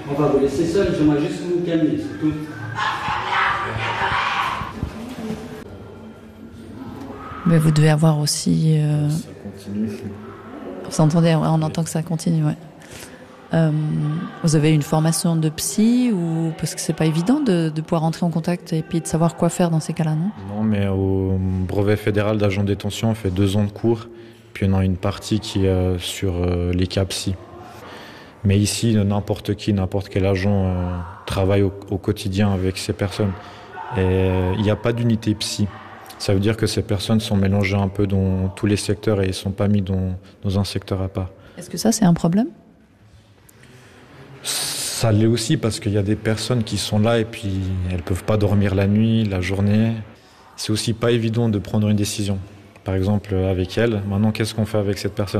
On va vous laisser seul, j'aimerais juste que vous calmer, c'est tout. Mais vous devez avoir aussi... Ça continue. Vous entendez, on entend que ça continue, ouais. Vous avez une formation de psy ou parce que c'est pas évident de pouvoir entrer en contact et puis de savoir quoi faire dans ces cas-là, non ? Non, mais au brevet fédéral d'agent de détention, on fait 2 ans de cours, puis on a une partie qui est sur les cas psy. Mais ici, n'importe qui, n'importe quel agent travaille au quotidien avec ces personnes. Et il n'y a pas d'unité psy. Ça veut dire que ces personnes sont mélangées un peu dans tous les secteurs et ils ne sont pas mis dans un secteur à part. Est-ce que ça, c'est un problème ? Ça l'est aussi parce qu'il y a des personnes qui sont là et puis elles ne peuvent pas dormir la nuit, la journée. C'est aussi pas évident de prendre une décision. Par exemple, avec elle, maintenant, qu'est-ce qu'on fait avec cette personne ?